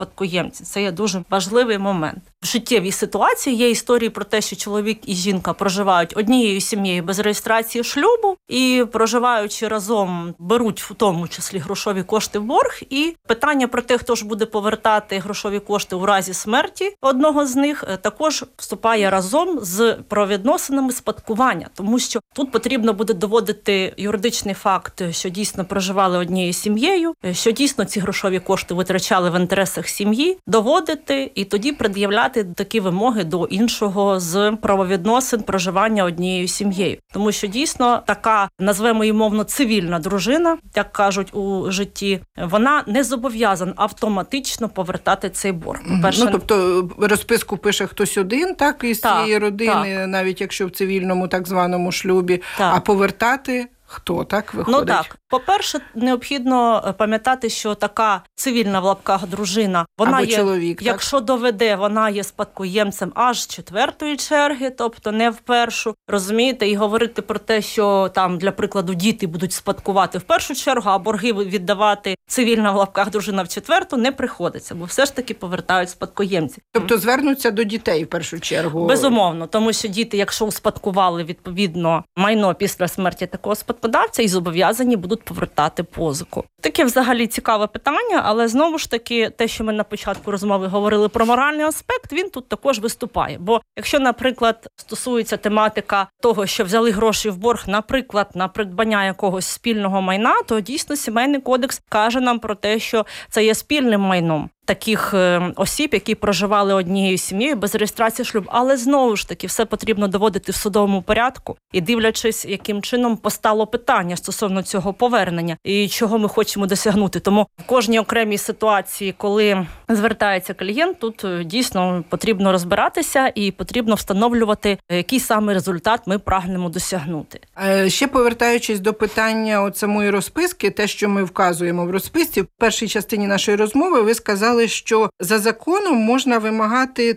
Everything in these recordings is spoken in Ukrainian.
спадкоємці. Це є дуже важливий момент. В життєвій ситуації є історії про те, що чоловік і жінка проживають однією сім'єю без реєстрації шлюбу і, проживаючи разом, беруть в тому числі грошові кошти в борг. І питання про те, хто ж буде повертати грошові кошти у разі смерті одного з них, також вступає разом з правовідносинами спадкування. Тому що тут потрібно буде доводити юридичний факт, що дійсно проживали однією сім'єю, що дійсно ці грошові кошти витрачали в інтересах сім'ї, доводити і тоді пред'являти такі вимоги до іншого з правовідносин проживання однією сім'єю. Тому що дійсно така, назвемо її мовно, цивільна дружина, як кажуть у житті, вона не зобов'язана автоматично повертати цей борг. По-перше, тобто розписку пише хтось один, так, із цієї родини, навіть якщо в цивільному так званому шлюбі, а повертати хто, так, виходить? Так. По-перше, необхідно пам'ятати, що така цивільна в лапках дружина, вона або є, чоловік, якщо доведе, вона є спадкоємцем аж 4-ї черги, тобто не в першу, розумієте, і говорити про те, що там, для прикладу, діти будуть спадкувати в першу чергу, а борги віддавати цивільна в лапках дружина в 4-ту, не приходиться, бо все ж таки повертають спадкоємці. Тобто звернуться до дітей в першу чергу? Безумовно, тому що діти, якщо успадкували відповідно майно після смерті такого спадкодавця, і зобов'язані будуть повертати позику. Таке взагалі цікаве питання, але знову ж таки, те, що ми на початку розмови говорили про моральний аспект, він тут також виступає. Бо якщо, наприклад, стосується тематика того, що взяли гроші в борг, наприклад, на придбання якогось спільного майна, то дійсно Сімейний кодекс каже нам про те, що це є спільним майном таких осіб, які проживали однією сім'єю без реєстрації шлюбу. Але знову ж таки, все потрібно доводити в судовому порядку і дивлячись, яким чином постало питання стосовно цього повернення і чого ми хочемо досягнути. Тому в кожній окремій ситуації, коли звертається клієнт, тут дійсно потрібно розбиратися і потрібно встановлювати, який саме результат ми прагнемо досягнути. Ще повертаючись до питання от самої розписки, те, що ми вказуємо в розписці, в першій частині нашої розмови ви сказали, що за законом можна вимагати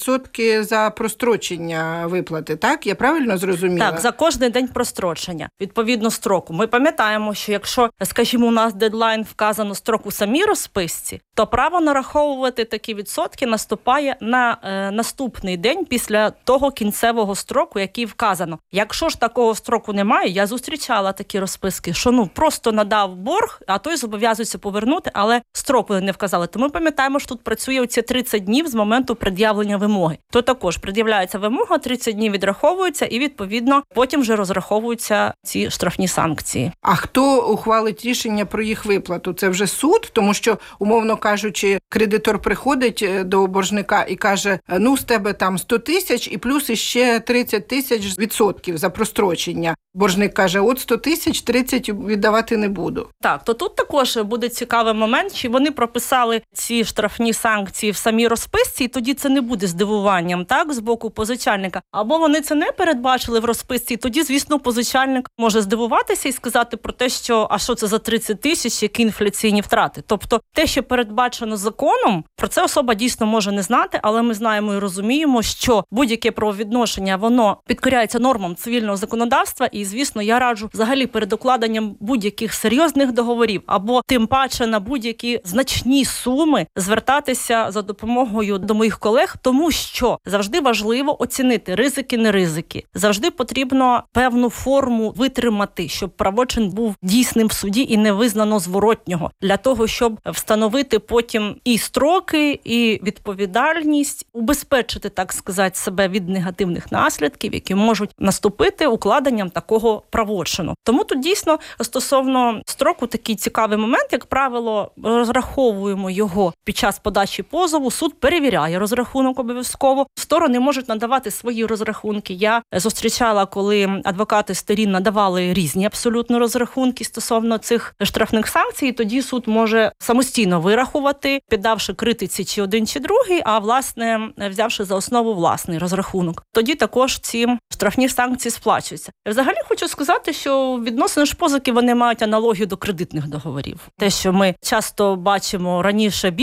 3% за прострочення виплати, так? Я правильно зрозуміла? Так, за кожний день прострочення, відповідно строку. Ми пам'ятаємо, що якщо, скажімо, у нас дедлайн вказано строк у самій розписці, то право нараховувати такі відсотки наступає на наступний день після того кінцевого строку, який вказано. Якщо ж такого строку немає, я зустрічала такі розписки, що просто надав борг, а той зобов'язується повернути, але строку не вказали. Тому ми пам'ятаємо, що тут працює оці 30 днів з моменту пред'явлення вимоги. То також пред'являється вимога, 30 днів відраховується і, відповідно, потім вже розраховуються ці штрафні санкції. А хто ухвалить рішення про їх виплату? Це вже суд? Тому що, умовно кажучи, кредитор приходить до боржника і каже, з тебе там 100 тисяч і плюс іще 30 тисяч відсотків за прострочення. Боржник каже, от 100 тисяч, 30 віддавати не буду. Так, то тут також буде цікавий момент, чи вони прописали ці штрафні санкції в самій розписці, і тоді це не буде здивуванням, так, з боку позичальника. Або вони це не передбачили в розписці, і тоді, звісно, позичальник може здивуватися і сказати про те, що, а що це за 30 тисяч, які інфляційні втрати. Тобто, те, що передбачено законом, про це особа дійсно може не знати, але ми знаємо і розуміємо, що будь-яке правовідношення, воно підкоряється нормам цивільного законодавства, і, звісно, я раджу взагалі перед укладенням будь-яких серйозних договорів, або тим паче на будь-які значні суми звертатися за допомогою до моїх колег, тому що завжди важливо оцінити ризики, не ризики. Завжди потрібно певну форму витримати, щоб правочин був дійсним в суді і не визнано зворотнього. Для того, щоб встановити потім і строки, і відповідальність, убезпечити, так сказати, себе від негативних наслідків, які можуть наступити укладенням такого правочину. Тому тут дійсно стосовно строку такий цікавий момент, як правило, розраховуємо його під час подачі позову, суд перевіряє розрахунок обов'язково. Сторони можуть надавати свої розрахунки. Я зустрічала, коли адвокати сторін надавали різні абсолютно розрахунки стосовно цих штрафних санкцій, тоді суд може самостійно вирахувати, піддавши критиці чи один, чи другий, а власне взявши за основу власний розрахунок. Тоді також ці штрафні санкції сплачуються. Взагалі хочу сказати, що відносини ж позики, вони мають аналогію до кредитних договорів. Те, що ми часто бачимо раніше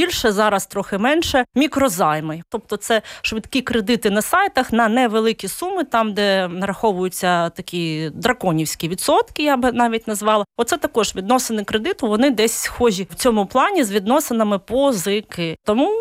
більше, зараз трохи менше, мікрозайми. Тобто це швидкі кредити на сайтах на невеликі суми, там, де нараховуються такі драконівські відсотки, я би навіть назвала. Оце також відносини кредиту, вони десь схожі в цьому плані з відносинами позики. Тому